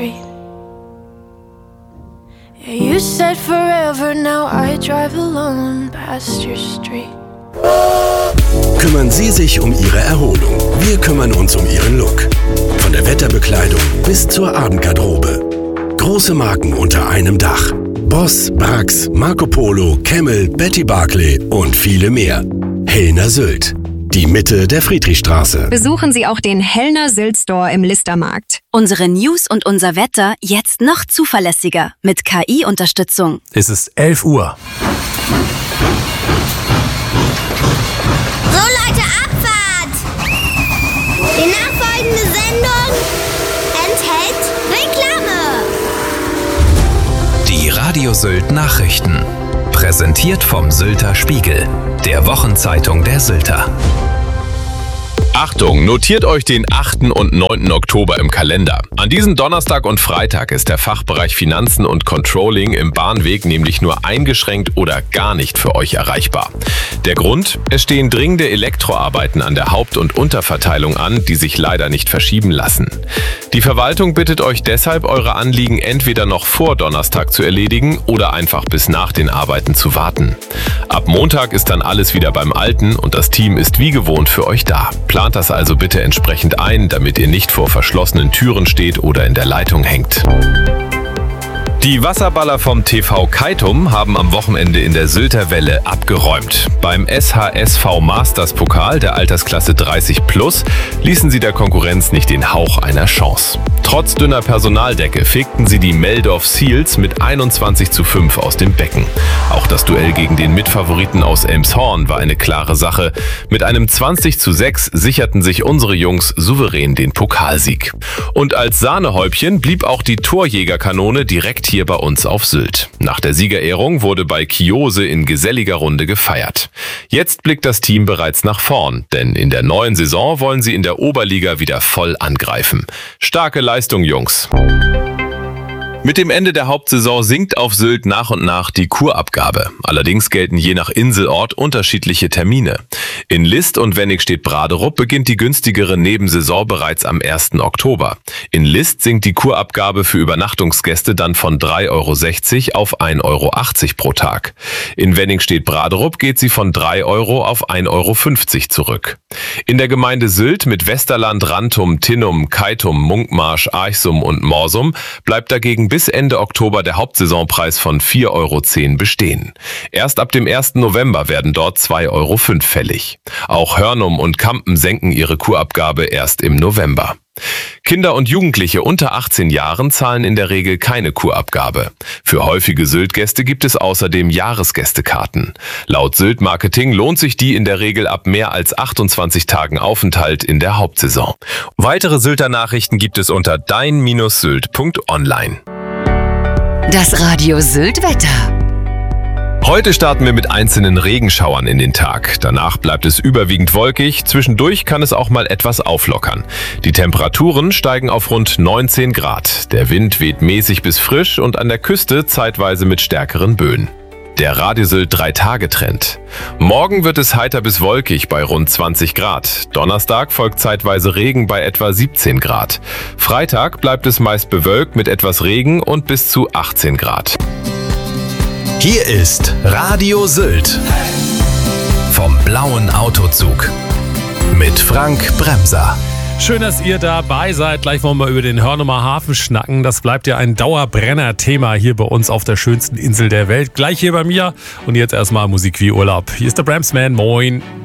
street. Yeah, you said forever, now I drive alone past your street. Kümmern Sie sich um Ihre Erholung. Wir kümmern uns um Ihren Look. Von der Wetterbekleidung bis zur Abendgarderobe. Große Marken unter einem Dach. Boss, Brax, Marco Polo, Camel, Betty Barclay und viele mehr. Hellner Sylt. Die Mitte der Friedrichstraße. Besuchen Sie auch den Hellner Sylt Store im Listermarkt. Unsere News und unser Wetter jetzt noch zuverlässiger mit KI-Unterstützung. Es ist 11 Uhr. So Leute, Abfahrt! Die nachfolgende Sendung enthält Reklame. Die Radio Sylt Nachrichten. Präsentiert vom Sylter Spiegel, der Wochenzeitung der Sylter. Achtung, notiert euch den 8. und 9. Oktober im Kalender. An diesem Donnerstag und Freitag ist der Fachbereich Finanzen und Controlling im Bahnweg nämlich nur eingeschränkt oder gar nicht für euch erreichbar. Der Grund? Es stehen dringende Elektroarbeiten an der Haupt- und Unterverteilung an, die sich leider nicht verschieben lassen. Die Verwaltung bittet euch deshalb, eure Anliegen entweder noch vor Donnerstag zu erledigen oder einfach bis nach den Arbeiten zu warten. Ab Montag ist dann alles wieder beim Alten und das Team ist wie gewohnt für euch da. Plant das also bitte entsprechend ein, damit ihr nicht vor verschlossenen Türen steht oder in der Leitung hängt. Die Wasserballer vom TV Keitum haben am Wochenende in der Sylter Welle abgeräumt. Beim SHSV Masters Pokal der Altersklasse 30 Plus ließen sie der Konkurrenz nicht den Hauch einer Chance. Trotz dünner Personaldecke fegten sie die Meldorf Seals mit 21:5 aus dem Becken. Auch das Duell gegen den Mitfavoriten aus Elmshorn war eine klare Sache. Mit einem 20:6 sicherten sich unsere Jungs souverän den Pokalsieg. Und als Sahnehäubchen blieb auch die Torjägerkanone direkt hier bei uns auf Sylt. Nach der Siegerehrung wurde bei Kiose in geselliger Runde gefeiert. Jetzt blickt das Team bereits nach vorn, denn in der neuen Saison wollen sie in der Oberliga wieder voll angreifen. Starke Leistung, Jungs! Mit dem Ende der Hauptsaison sinkt auf Sylt nach und nach die Kurabgabe. Allerdings gelten je nach Inselort unterschiedliche Termine. In List und Wenningstedt-Braderup beginnt die günstigere Nebensaison bereits am 1. Oktober. In List sinkt die Kurabgabe für Übernachtungsgäste dann von 3,60 € auf 1,80 € pro Tag. In Wenningstedt-Braderup geht sie von 3 € auf 1,50 € zurück. In der Gemeinde Sylt mit Westerland, Rantum, Tinnum, Keitum, Munkmarsch, Archsum und Morsum bleibt dagegen bis Ende Oktober der Hauptsaisonpreis von 4,10 € bestehen. Erst ab dem 1. November werden dort 2,05 € fällig. Auch Hörnum und Kampen senken ihre Kurabgabe erst im November. Kinder und Jugendliche unter 18 Jahren zahlen in der Regel keine Kurabgabe. Für häufige Sylt-Gäste gibt es außerdem Jahresgästekarten. Laut Sylt Marketing lohnt sich die in der Regel ab mehr als 28 Tagen Aufenthalt in der Hauptsaison. Weitere Sylter Nachrichten gibt es unter dein-sylt.online. Das Radio Sylt Wetter. Heute starten wir mit einzelnen Regenschauern in den Tag. Danach bleibt es überwiegend wolkig. Zwischendurch kann es auch mal etwas auflockern. Die Temperaturen steigen auf rund 19 Grad. Der Wind weht mäßig bis frisch und an der Küste zeitweise mit stärkeren Böen. Der Radio Sylt 3-Tage-Trend. Morgen wird es heiter bis wolkig bei rund 20 Grad. Donnerstag folgt zeitweise Regen bei etwa 17 Grad. Freitag bleibt es meist bewölkt mit etwas Regen und bis zu 18 Grad. Hier ist Radio Sylt. Vom blauen Autozug. Mit Frank Bremser. Schön, dass ihr dabei seid. Gleich wollen wir über den Hörnumer Hafen schnacken. Das bleibt ja ein Dauerbrenner-Thema hier bei uns auf der schönsten Insel der Welt. Gleich hier bei mir. Und jetzt erstmal Musik wie Urlaub. Hier ist der Bremsman. Moin.